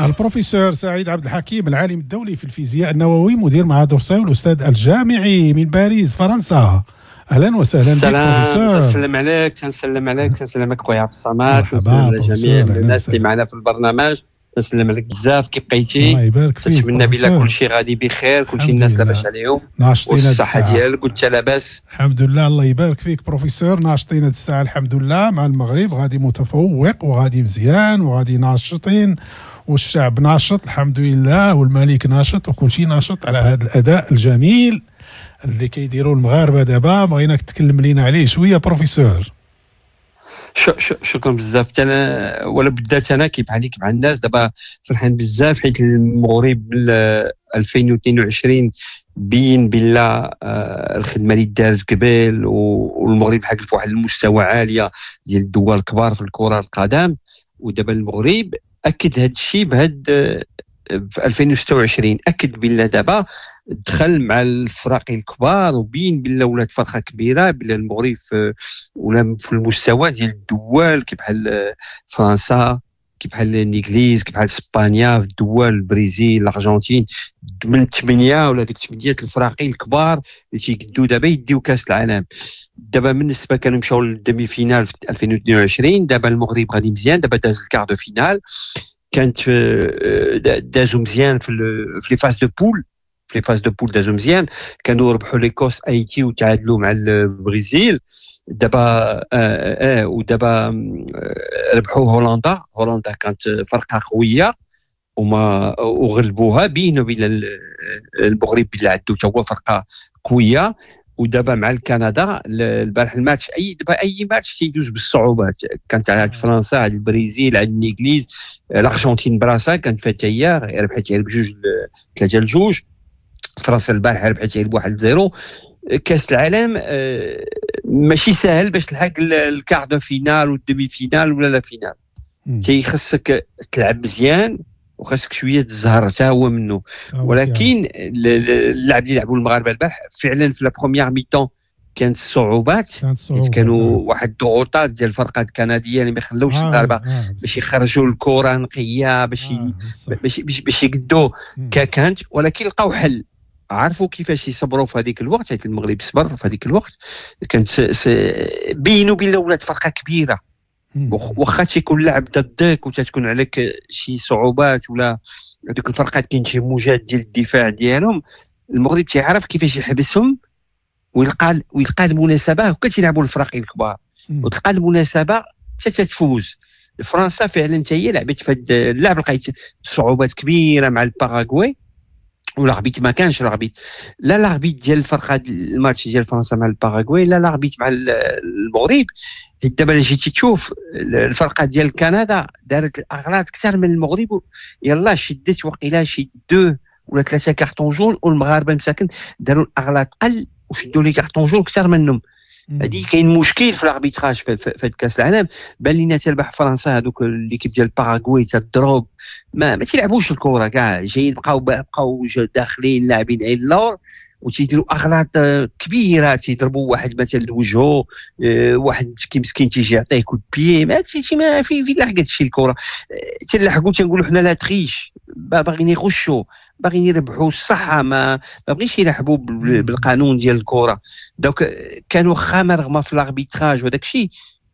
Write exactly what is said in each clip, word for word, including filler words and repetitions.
البروفيسور سعيد عبد الحكيم العالم الدولي في الفيزياء النووي مدير معهد أورساي والأستاذ الجامعي من باريس فرنسا. اهلا وسهلا بك بروفيسور. نسلم عليك تنسلم عليك تنسلمك خويا عبد الصمد، تنسلم على جميع الناس اللي معنا في البرنامج، تنسلم عليك بزاف كيف بقيتي؟ الله يبارك فيك. نتمنى بلا كل شيء غادي بخير، كل شيء الناس لاباس عليهم والصحه ديالك وانت لاباس الحمد لله. الله يبارك فيك بروفيسور. ناشطين هذه الساعه الحمد لله مع المغرب، غادي متفوق وغادي مزيان وغادي ناشطين والشعب ناشط الحمد لله والملك ناشط وكل شيء ناشط على هذا الاداء الجميل اللي كيديروا المغاربه دابا. بغيناك تكلم لينا عليه شويه بروفيسور. شكرا بزاف. انا ولا بدات انا كيف عليك مع الناس دابا فرحان بزاف حيت المغرب ألفين واثنين وعشرين بين بالله الخدمه اللي دارت قبل والمغرب حقق في واحد المستوى عاليه ديال الدول الكبار في الكره القدم، ودابا المغرب اكد هذا الشيء بهاد في ألفين وستة وعشرين اكد بالله دابا دخل مع الفرق الكبار وبين بالله ولات فرقه كبيره بالله المغرب ولا في المستوى ديال الدول كي بحال فرنسا كي بحال الانجليز كي بحال اسبانيا في الدول البرازيل الارجنتين من ثمانيه ولا ديك ثمانيه الفرق الكبار اللي تيقدوا دابا يديو كاس العالم. دابا بالنسبه كانوا مشاو للدمي فينال في ألفين واثنين وعشرين، دابا المغرب غادي مزيان، دابا داز الكار دو فينال، كانت دازو مزيان في في لي فاز دو بول في لي فاز دو بول دازو مزيان، كانوا ربحوا ليكوس ايتي وتعادلوا مع البرازيل. دابا اه اه ودابا ربحوا هولندا هولندا كانت فرقه قويه وما وغلبوها بينه وبين المغرب اللي عنده حتى هو فرقه قويه. ودابا مع الكندا البارح الماتش اي دابا اي ماتش تيدوز بالصعوبات، كانت على فرنسا على البرازيل على الانجليز الارجنتين براسا كانت فيها هي ربحت غير بجوج ثلاثه لجوج، فرنسا البارح ربحت غير بواحد زيرو. كاس العالم ماشي سهل باش تلحق الكار دو فينال والدمي فينال ولا لا فينال، تيخصك تلعب مزيان وخاصك شويه تزهر حتى هو منه. ولكن اللاعب اللي لعبوا المغاربه البارح فعلا في لا بروميير ميطون كانت الصعوبات، كانوا واحد الضغوطات ديال الفرقات الكنديه اللي ما يخلوش آه المغاربه آه باش يخرجوا الكره نقيه باش آه باش باش يقدوا كانت. ولكن لقاو حل، عرفوا كيفاش يصبروا في هذيك الوقت، حيت المغرب صبر في هذيك الوقت. كانت بينوا بين ولات فرقه كبيره، واخا تيكون لاعب ضدك وتتكون عليك شي صعوبات ولا هذوك الفرقات كاين شي موجات ديال الدفاع ديالهم، المغرب تيعرف كيفاش يحبسهم ويلقى ويلقى المناسبه وكا تيلعبوا الفرق الكبار وتلقى المناسبه حتى تفوز. فرنسا فعلا حتى هي لعبت في هذا اللعب، لقيت صعوبات كبيره مع الباراغواي والاربيت ما كانش الاربيت لا الاربيت ديال الفرقه الماتش ديال فرنسا مع الباراغواي لا الاربيت مع المغرب. دابا جيتي تشوف الفرقه ديال كندا دارت الاغلاط اكثر من المغرب، يلا شدت وقيلا شي دو ولا ثلاثه كارطون جون، والمغاربه مساكن داروا الاغلاط قل وشدوا لي كارطون جون اكثر منهم. هذه كاين مشكل في الاربيتراج في, في, في كاس العالم. بان لينا تربح فرنسا هذوك ليكيب ديال الباراغواي تضرب ما ما تيلعبوش الكره كاع، جايين بقاو بقاو داخلين لاعبين عين اللور وتيديروا اغلاط كبيره، تيضربوا واحد مثلا لوجهه، اه واحد كي مسكين تيجي يعطيه كود بيي، ما هادشي ما في في لحقت شي الكره تنلحقوا تنقولوا حنا لا تريش، باغيين يغشوا باغيين يربحوا الصحه، ما ما بغيش يلعبوا بالقانون ديال الكره. دونك كانوا خامه رغم في الاربيتراج وداك الشيء.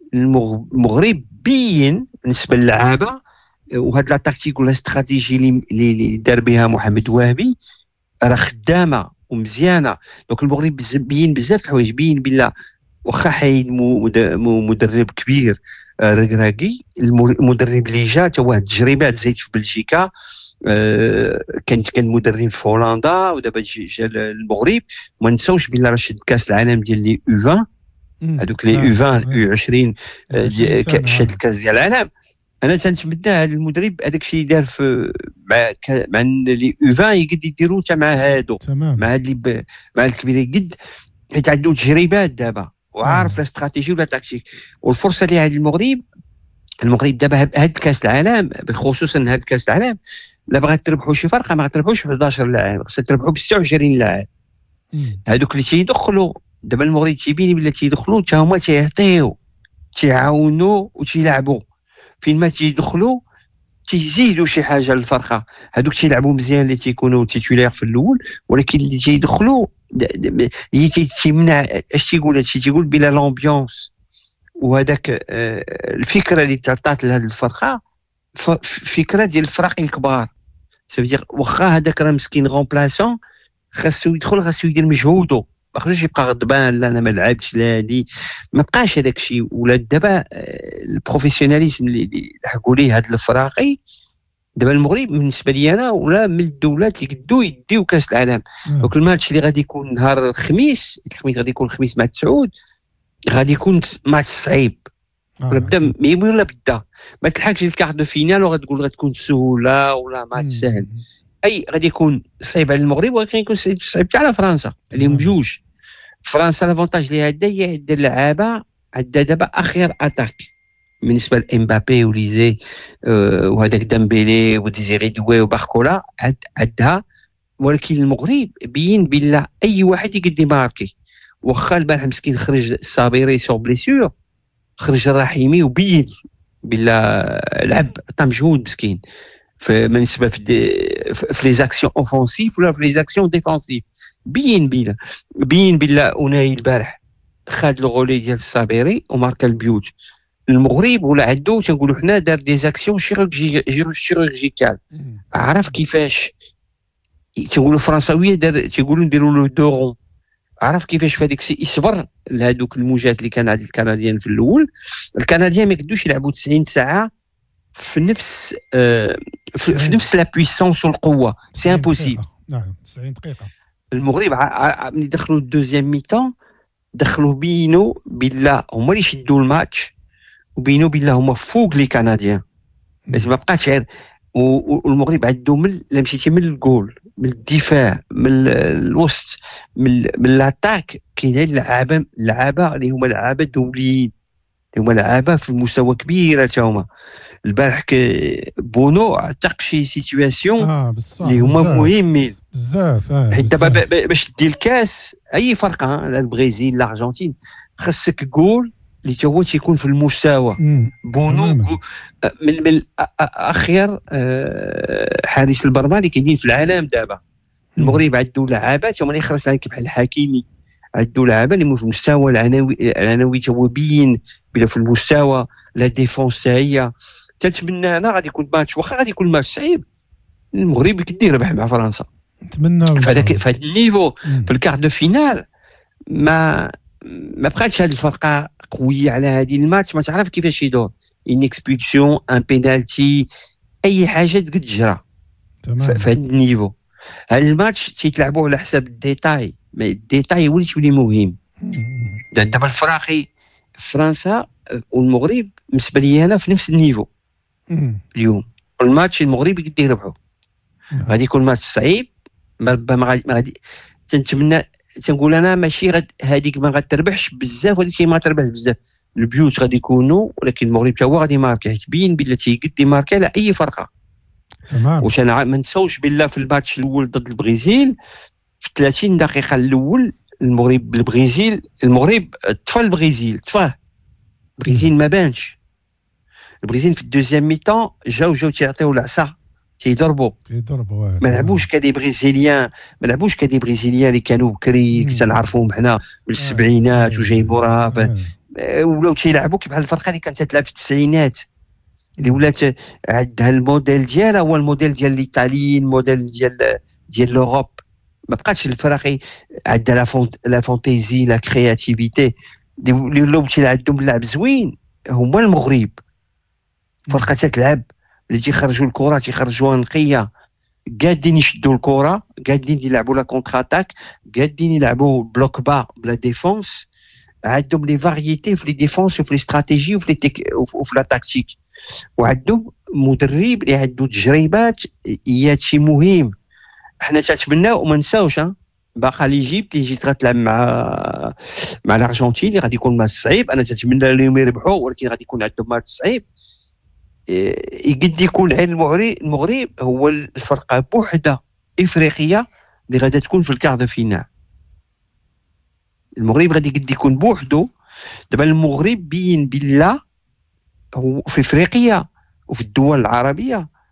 المغرب بين بالنسبه للعابه وهاد لا تاكتيك ولا استراتيجي اللي دار بها محمد وهبي راه خدامه ومزيانه. دونك المغرب بين بزاف د الحوايج، بين بالله واخا حيد مدرب كبير ركراكي، المدرب اللي جا حتى واحد التجربات زيد في بلجيكا، أه كانت كان مدرب في هولندا ودابا جا المغرب. وما نساوش بلا راه شد كاس العالم ديال لي يو عشرين هذوك لي يو عشرين يو عشرين شد الكاس ديال العالم. انا تنتمنى هذا المدرب هذاك الشيء اللي دار في مع مع لي يو عشرين يقد يديروا حتى مع هادو مع هاد اللي مع الكبير قد، حيت عنده تجربات دابا وعارف لا استراتيجي ولا تاكتيك. والفرصه اللي عند المغرب المغرب دابا هاد كاس العالم بخصوصا هاد كاس العالم لا بغات تربحوا شي فرقه ما غتربحوش ب إحدى عشر لاعب، خصها تربحوا ب ستة وعشرين لاعب. هذوك اللي تيدخلوا دابا المغرب تيبين بلا تيدخلوا حتى هما تيعطيو تيعاونوا وتيلعبوا، فين ما تيدخلوا تيزيدوا شي حاجه للفرقه. هذوك تيلعبوا مزيان اللي تيكونوا تيتولير في الاول، ولكن اللي تيدخلوا هي تيمنع. اش تيقول هادشي؟ تيقول بلا لامبيونس وهذاك الفكره اللي تعطات لهذه الفرقه فكره ديال الفرق الكبار. سافيدير واخا هذاك راه مسكين غومبلاسون، خاصو يدخل، خاصو يدير مجهوده، ما خرجش يبقى غضبان لا انا ما لعبتش لا هادي، ما بقاش هذاك الشيء. ولا دابا البروفيسيوناليزم اللي حكوا ليه هاد الفراقي دابا المغرب بالنسبه لي انا ولا من الدولات اللي قدوا يديو كاس العالم. دونك الماتش اللي غادي يكون نهار الخميس، الخميس غادي يكون الخميس مع التسعود، غادي يكون ماتش صعيب. ولا بدا ميمي ولا بدا ما تلحقش الكارت دو فينال وغتقول غتكون سهوله ولا ماتش سهل. اي غادي يكون صعيب على المغرب، ولكن يكون صعيب حتى على فرنسا اللي بجوج. فرنسا لافونتاج اللي عندها هي عندها اللعابه، عندها دابا اخير اتاك بالنسبه لامبابي وليزي أه وهذاك ديمبيلي وديزيري دوي وباركولا عندها. ولكن المغرب بين بالله اي واحد يقدر ماركي. واخا البارح مسكين خرج الصابيري سور بليسيور، خرج الرحيمي وبين بالله لعب عطى مجهود مسكين بالنسبه في في لي زاكسيون اوفونسيف ولا في لي زاكسيون ديفونسيف. بين بالله بين بالله اوناي البارح خاد لو غولي ديال الصابيري وماركا البيوت. المغرب ولا عنده تنقولوا حنا دار دي زاكسيون شيروجيكال، عرف كيفاش تنقولوا فرنساويه، دار تيقولوا نديروا له دورون، عرف كيفاش في هذيك الشيء يصبر لهذوك الموجات اللي كان عند الكنديان في الاول. الكنديان ما يقدوش يلعبوا تسعين ساعه في نفس آه في, في نفس لا بويسونس والقوه، سي امبوسيبل. نعم تسعين دقيقه. المغرب ملي دخلوا الدوزيام ميتون دخلوا بينو بالله هما اللي شدوا الماتش، وبينو بالله هما فوق لي كنديان، باش ما بقاش غير. والمغرب عندهم من لا مشيتي من الجول، من الدفاع، من الوسط، من من لاتاك، كاينين لعابه لعابه اللي هما لعابه دوليين، اللي هما لعابه في مستوى كبير حتى هما. البارح بونو عتق شي سيتوياسيون اه اللي هما مهمين بزاف. اه حيت دابا باش دير الكاس اي فرقه لا البرازيل لا الارجنتين خاصك جول اللي هو تيكون في المستوى. بونو من من اخير حارس المرمى اللي كاينين في العالم دابا. المغرب عنده لعابات هما اللي خرج عليك بحال الحكيمي، عنده لعابه اللي في المستوى العناوي العناوي هو بين بلا في المستوى. لا ديفونس هي تنتمنى انا غادي يكون ماتش، واخا غادي يكون ماتش صعيب المغرب يقدر يربح مع فرنسا. نتمنى في هذاك في هذا النيفو في الكارت دو فينال. ما ما بقاتش هذه الفرقه قويه على هذه الماتش، ما تعرف كيفاش يدور. ان اكسبيلسيون ان بينالتي اي حاجه تقد تجرى في هذا النيفو. هذا الماتش تيتلعبوا على حساب الديتاي، الديتاي هو اللي تولي مهم. دابا الفراقي فرنسا والمغرب بالنسبه لي انا في نفس النيفو اليوم. الماتش المغرب يقدر يربحوا، غادي يكون ماتش صعيب. ما غادي تنتمنى تنقول انا ماشي غد هذيك ما غتربحش بزاف، ولكن شي ما تربح بزاف. البيوت غادي يكونوا، ولكن المغرب حتى هو غادي يماركي، حيت بين بلي تيقد يماركي على اي فرقه. تمام. واش انا ما نساوش بالله في الماتش الاول ضد البرازيل في ثلاثين دقيقه الاول المغرب بالبرازيل، المغرب طفى البرازيل، طفاه البرازيل ما بانش. البرازيل في الدوزيام ميتون جاو جاو تيعطيو العصا تيضربوا تيضربوا ما لعبوش كدي بريزيليان، ما لعبوش كدي بريزيليان اللي كانوا بكري كنعرفوهم حنا بالسبعينات وجايبوا راه ولاو تيلعبوا بحال الفرقه اللي كانت تلعب في التسعينات اللي ولات عندها الموديل ديالها هو الموديل ديال الايطاليين، الموديل ديال ديال لوروب. ما بقاتش الفرق عندها لا فونت لا فونتيزي لا كرياتيفيتي اللي ولاو عندهم اللعب زوين. هما المغرب فرقه تلعب اللي تيخرجوا الكره تيخرجوها نقيه، قادين يشدوا الكره، قادين يلعبوا لا كونتر اتاك، قادين يلعبوا بلوك با بلا ديفونس. عندهم لي فاريتي في لي ديفونس وفي لي استراتيجي وفي لي وفي لا تاكتيك، وعندهم مدرب اللي عنده تجربات. هي هادشي مهم. حنا تنتمناو وما نساوش باقا ليجيبت اللي جيت غتلعب مع مع الارجنتين اللي غادي يكون ماتش صعيب. انا تنتمنى لهم يربحوا، ولكن غادي يكون عندهم ماتش صعيب. يقد يكون عين المغرب المغرب هو الفرقه بوحده افريقيه اللي غادي تكون في الكارت دو فينال. المغرب غادي يقد يكون بوحده. دابا المغرب بين بالله هو في افريقيا وفي الدول العربيه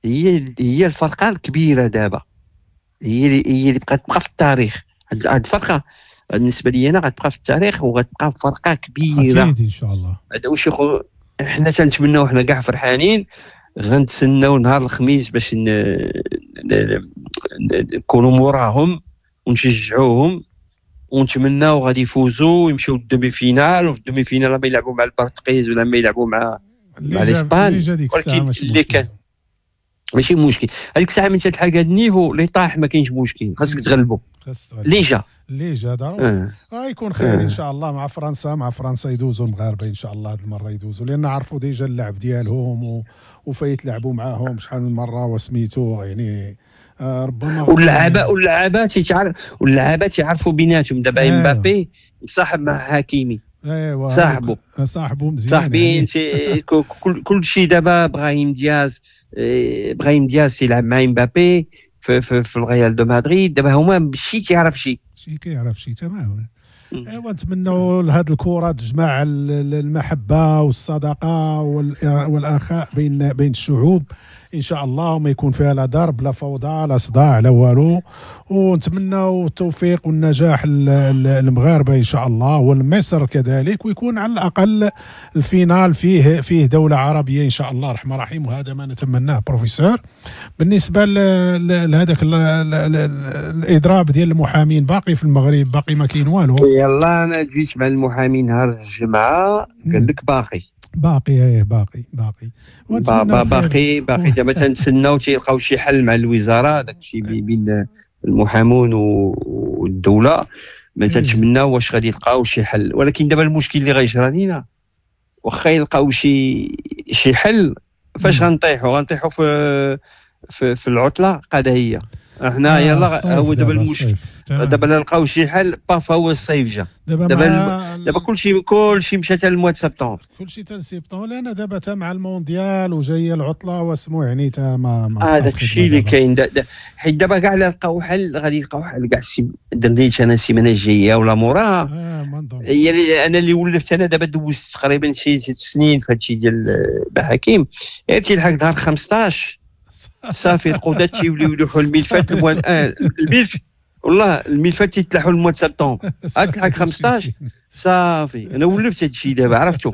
هي هي الفرقه الكبيره دابا، هي اللي هي اللي بقات تبقى في التاريخ. هاد الفرقه بالنسبه لي انا غتبقى في التاريخ وغتبقى فرقه كبيره اكيد ان شاء الله. هذا واش خو... حنا تنتمناو، حنا كاع فرحانين، غنتسناو نهار الخميس باش ن... ن... نكونوا موراهم ونشجعوهم، ونتمناو غادي يفوزوا ويمشيو للدومي فينال، وفي الدومي فينال ما يلعبوا مع البرتقيز ولا ما يلعبوا مع مع الاسبان. ولكن اللي كان ماشي مشكل هذيك الساعه من تلحق هذا النيفو اللي طاح ما كاينش مشكل، خاصك تغلبوا اللي جا اللي جا ضروري غيكون آه. خير آه. ان شاء الله مع فرنسا مع فرنسا يدوزوا المغاربه ان شاء الله هذه المره يدوزوا، لان عرفوا ديجا اللعب ديالهم و... وفايت لعبوا معاهم شحال من مره وسميتو يعني آه ربما. واللعابه واللعابه تيعرف واللعابه تيعرفوا بيناتهم دابا. آه. مبابي مصاحب مع حكيمي، ايوا صاحبه صاحبه مزيان صاحبين يعني. كل كل شيء دابا ابراهيم دياز ابراهيم دياز تيلعب مع مبابي في في, في الريال دو مدريد، دابا هما شي تيعرف شي شي كيعرف شي تماما. ايوا نتمنوا لهاد الكره تجمع المحبه والصداقه والاخاء بين بين الشعوب ان شاء الله، وما يكون فيها لا ضرب لا فوضى لا صداع لا والو، ونتمنوا التوفيق والنجاح للمغاربه ان شاء الله والمصر كذلك، ويكون على الاقل الفينال فيه فيه دوله عربيه ان شاء الله الرحمن الرحيم، وهذا ما نتمناه بروفيسور. بالنسبه لهذاك الاضراب ديال المحامين باقي في المغرب، باقي ما كاين والو. يلا انا جيت مع المحامين نهار الجمعه قال لك باقي باقي ايه باقي باقي باقي باقي باقي دابا تنتسناو تيلقاو شي حل مع الوزاره، داك الشيء بين المحامون والدوله، ما تنتمناو واش غادي يلقاو شي حل. ولكن دابا المشكل اللي غيجرى لينا واخا يلقاو شي شي حل، فاش غنطيحوا غنطيحوا في في, في العطله القضائيه. احنا يلا هو دابا المشكل دابا لا لقاو شي حل باف هو الصيف جا دابا دابا, دابا كلشي كلشي مشى حتى المواد سبتمبر، كلشي حتى سبتمبر، لان دابا تا مع المونديال وجايه العطله واسمو يعني تا ما ما هذاك الشيء اللي كاين دا دا حيت دابا كاع لا لقاو حل غادي يلقاو حل كاع السي دريت انا السيمانه الجايه ولا موراها. اه ما نظنش هي انا اللي ولفت انا دابا دوزت تقريبا شي ست سنين في هادشي ديال بحكيم، غير تيلحق نهار خمسطاش صافي القضاة تيوليو يلوحوا الملفات المواد آه الملف والله الملفات تيتلاحوا المواد سبتمبر تلحق خمسطاش صافي. انا ولفت هذا الشيء دابا عرفتو.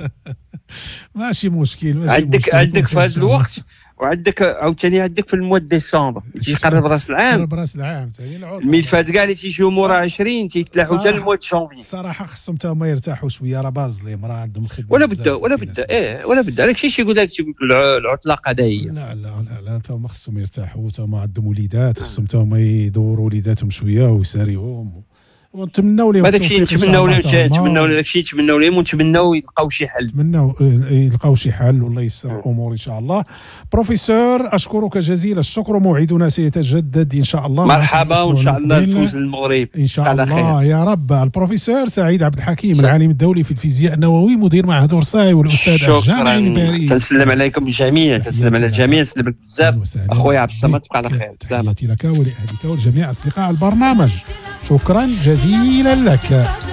ماشي مشكل ماشي عندك مشكل. عندك في هذا الوقت، وعندك عاوتاني عندك في المواد ديسمبر تيقرب راس العام، قرب راس العام حتى هي العطله، الملفات كاع اللي تيجيو مورا عشرين تيتلاحوا حتى المواد جونفي. الصراحه خصهم حتى هما يرتاحوا شويه، راه بازلين راه عندهم الخدمه ولا بدا ولا بدا ايه ولا بدا داك الشيء تيقول لك تيقول لك العطله قضائيه. لا لا لا لا حتى هما خصهم يرتاحوا، حتى هما عندهم وليدات خصهم حتى هما يدوروا وليداتهم شويه ويساريوهم، ونتمناو لهم هذاك الشيء نتمناو لهم نتمناو داك الشيء نتمناو لهم ونتمناو يلقاو شي حل، نتمناو يلقاو شي حل والله يسر الامور ان شاء الله. بروفيسور اشكرك جزيل الشكر، موعدنا سيتجدد ان شاء الله. مرحبا وان شاء الله نفوز المغرب ان شاء الله يا رب. البروفيسور سعيد عبد الحكيم العالم الدولي في الفيزياء النووي، مدير معهد اورساي والاستاذ الجامعي من باريس. تنسلم عليكم الجميع، تنسلم على الجميع، نسلم لك بزاف اخويا عبد الصمد، تبقى على خير. تحياتي لك ولأهلك ولجميع اصدقاء البرنامج، شكرا جزيلا لك.